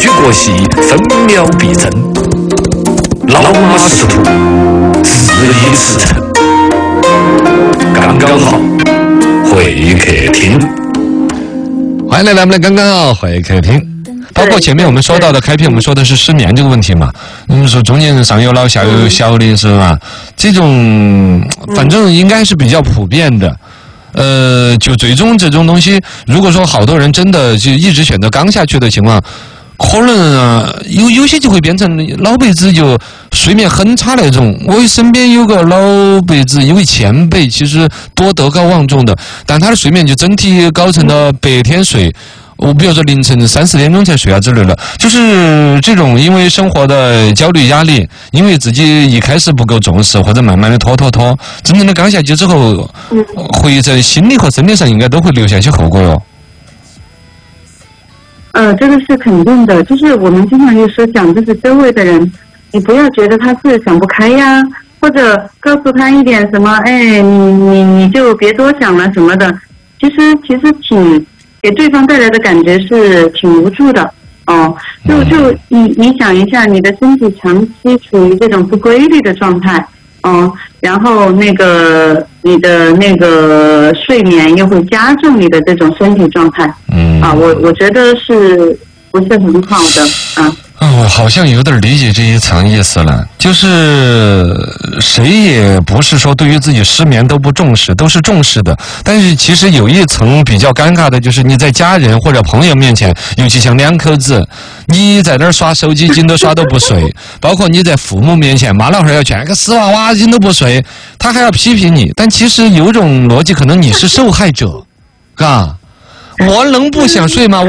举国席，分秒必争。老马识途，日已驰骋。刚刚好，会客厅。 欢迎来到我们的刚刚好会客厅。包括前面我们说到的开篇，我们说的是失眠这个问题嘛。我们说中年人上有老下有小的是吧？这种反正应该是比较普遍的。就最终这种东西，如果说好多人真的就一直选择刚下去的情况，可能有些就会变成老辈子就睡眠很差那种。我身边有个老辈子，一位前辈，其实多德高望重的，但他的睡眠就整体搞成了白天睡。我比如说凌晨3、4点钟才睡啊之类的，就是这种因为生活的焦虑压力，因为自己一开始不够重视，或者慢慢的拖，真正的刚下去之后，会在心理和身体上应该都会留下一些后果哟。 这个是肯定的，就是我们经常有时候讲，就是周围的人，你不要觉得他是想不开呀，或者告诉他一点什么，你就别多想了什么的，其实挺给对方带来的感觉是挺无助的哦。就你想一下，你的身体长期处于这种不规律的状态，然后你的那个睡眠又会加重你的这种身体状态，我觉得是不是很好的啊？ 我好像有点理解这一层意思了，就是谁也不是说对于自己失眠都不重视，都是重视的。但是其实有一层比较尴尬的，就是你在家人或者朋友面前，尤其像两口子，你在那儿刷手机，紧都刷都不睡，包括你在父母面前骂老汉要劝个死娃娃，紧都不睡，他还要批评你。但其实有种逻辑，可能你是受害者，嘎，我能不想睡吗？